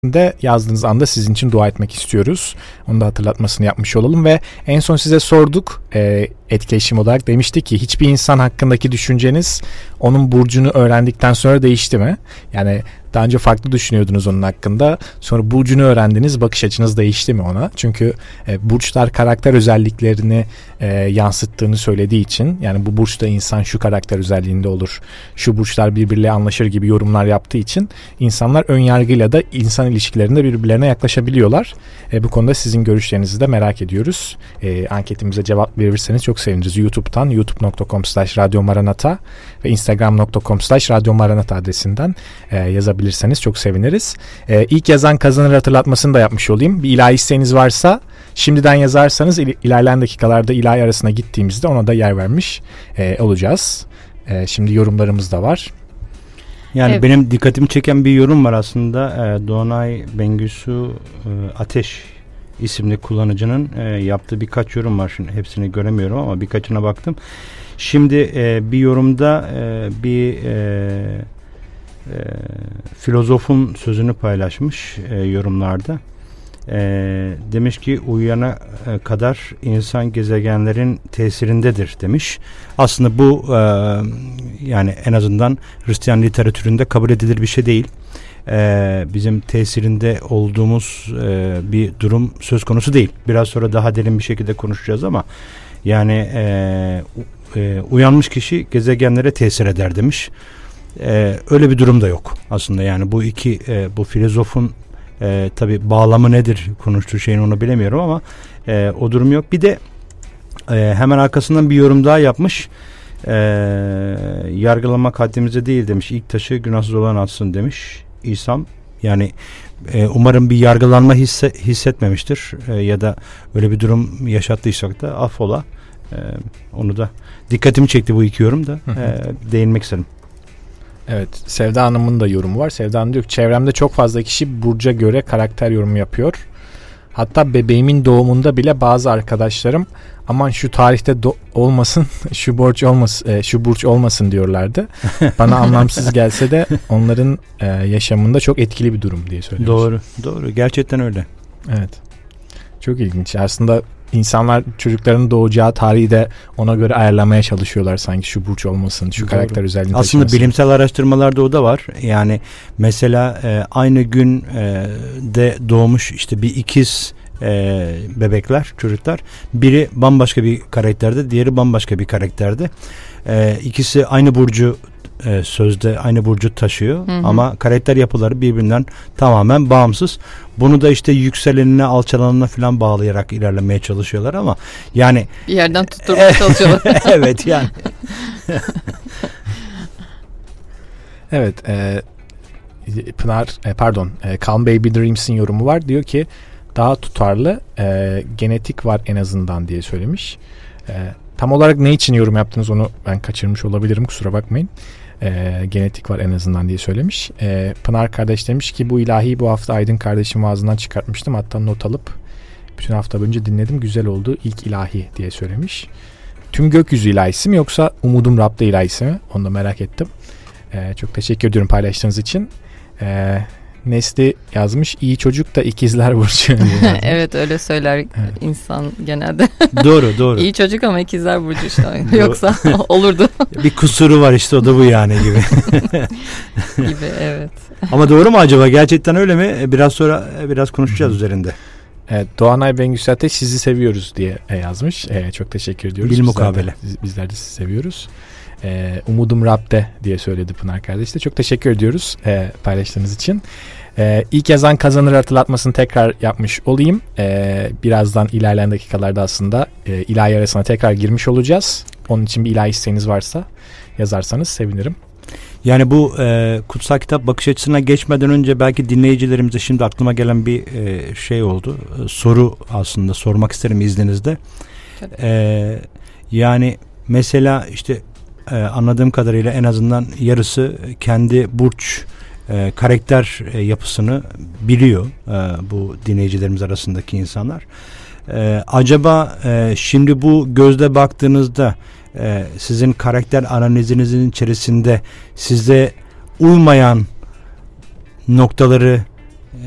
de yazdığınız anda sizin için dua etmek istiyoruz. Onu da hatırlatmasını yapmış olalım ve en son size sorduk etkileşim olarak, demiştik ki hiçbir insan hakkındaki düşünceniz onun burcunu öğrendikten sonra değişti mi? Yani daha önce farklı düşünüyordunuz onun hakkında, sonra burcunu öğrendiniz, bakış açınız değişti mi ona? Çünkü burçlar karakter özelliklerini yansıttığını söylediği için, yani bu burçta insan şu karakter özelliğinde olur, şu burçlar birbirleriyle anlaşır gibi yorumlar yaptığı için insanlar ön yargıyla da insan ilişkilerinde birbirlerine yaklaşabiliyorlar. Bu konuda sizin görüşlerinizi de merak ediyoruz. Anketimize cevap verirseniz çok seviniriz. YouTube'dan youtube.com/radyomaranata ve instagram.com/radyomaranata adresinden yazabilirseniz çok seviniriz. İlk yazan kazanır hatırlatmasını da yapmış olayım. Bir ilahi isteğiniz varsa şimdiden yazarsanız ilerleyen dakikalarda ilahi arasına gittiğimizde ona da yer vermiş olacağız. Şimdi yorumlarımız da var. Yani evet. Benim dikkatimi çeken bir yorum var aslında. Doğanay Bengüsü Ateş isimli kullanıcının yaptığı birkaç yorum var. Şimdi hepsini göremiyorum ama birkaçına baktım. Şimdi bir yorumda bir filozofun sözünü paylaşmış yorumlarda. Demiş ki uyuyana kadar insan gezegenlerin tesirindedir demiş. Aslında bu yani en azından Hristiyan literatüründe kabul edilir bir şey değil. Bizim tesirinde olduğumuz bir durum söz konusu değil. Biraz sonra daha derin bir şekilde konuşacağız ama yani uyanmış kişi gezegenlere tesir eder demiş. Öyle bir durum da yok aslında. Yani bu iki bu filozofun tabi bağlamı nedir konuştuğu şeyin, onu bilemiyorum ama o durum yok. Bir de hemen arkasından bir yorum daha yapmış. Yargılamak haddimize değil demiş. İlk taşı günahsız olan atsın demiş İsa'm. Yani umarım bir yargılanma hissetmemiştir ya da öyle bir durum yaşattıysak da affola. Onu da dikkatimi çekti bu iki yorum da değinmek istedim. Evet, Sevda Hanım'ın da yorumu var. Sevda Hanım diyor ki çevremde çok fazla kişi burca göre karakter yorumu yapıyor. Hatta bebeğimin doğumunda bile bazı arkadaşlarım aman şu tarihte olmasın, şu burç olmasın diyorlardı. Bana anlamsız gelse de onların yaşamında çok etkili bir durum diye söylüyoruz. Doğru. Gerçekten öyle. Evet. Çok ilginç. Aslında İnsanlar çocuklarının doğacağı tarihi de ona göre ayarlamaya çalışıyorlar, sanki şu burç olmasın, şu karakter özelliğini taşımasın. Aslında bilimsel araştırmalarda o da var. Yani mesela aynı gün de doğmuş işte bir ikiz bebekler, çocuklar. Biri bambaşka bir karakterde, diğeri bambaşka bir karakterde. İkisi aynı burcu sözde aynı burcu taşıyor. Hı hı. Ama karakter yapıları birbirinden tamamen bağımsız. Bunu da işte yükselenine, alçalanına falan bağlayarak ilerlemeye çalışıyorlar ama yani bir yerden tutturmaya çalışıyorlar. Evet yani. Evet, Pınar Calm Baby Dreams'in yorumu var. Diyor ki daha tutarlı, genetik var en azından diye söylemiş. Tam olarak ne için yorum yaptınız onu ben kaçırmış olabilirim, kusura bakmayın. Genetik var en azından diye söylemiş. Pınar kardeş demiş ki bu ilahi bu hafta Aydın kardeşim ağzından çıkartmıştım. Hatta not alıp bütün hafta boyunca dinledim. Güzel oldu. İlk ilahi diye söylemiş. Tüm gökyüzü ilahisi mi yoksa Umudum Rab'da ilahisi mi? Onu da merak ettim. Çok teşekkür ediyorum paylaştığınız için. Nesli yazmış. İyi çocuk da ikizler burcu. Evet, öyle söyler insan genelde. Doğru. İyi çocuk ama ikizler burcu işte. Yoksa olurdu. Bir kusuru var işte, o da bu yani gibi. Gibi, evet. Ama doğru mu acaba? Gerçekten öyle mi? Biraz sonra konuşacağız üzerinde. Evet, Doğanay Bengüsü Ateş sizi seviyoruz diye yazmış. Çok teşekkür ediyoruz. Bilmukabele. Bizler de sizi seviyoruz. Umudum Rab'de diye söyledi Pınar kardeş de. Çok teşekkür ediyoruz paylaştığınız için. İlk yazan kazanır hatırlatmasını tekrar yapmış olayım. Birazdan ilerleyen dakikalarda aslında ilahi arasına tekrar girmiş olacağız. Onun için bir ilahi isteğiniz varsa yazarsanız sevinirim. Yani bu kutsal kitap bakış açısına geçmeden önce belki dinleyicilerimize şimdi aklıma gelen bir şey oldu. Soru aslında sormak isterim izninizle. Yani mesela işte anladığım kadarıyla en azından yarısı kendi burç karakter yapısını biliyor bu dinleyicilerimiz arasındaki insanlar. Acaba şimdi bu gözle baktığınızda sizin karakter analizinizin içerisinde size uymayan noktaları